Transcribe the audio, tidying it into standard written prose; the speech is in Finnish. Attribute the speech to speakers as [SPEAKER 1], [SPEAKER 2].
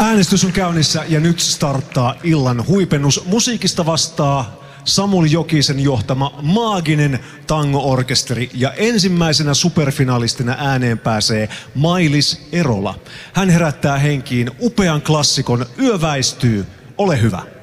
[SPEAKER 1] Äänestys on käynnissä ja nyt starttaa illan huipennus. Musiikista vastaa Samuli Jokisen johtama Maaginen Tango-orkesteri ja ensimmäisenä superfinalistina ääneen pääsee Mailis Erola. Hän herättää henkiin upean klassikon Yö väistyy. Ole hyvä.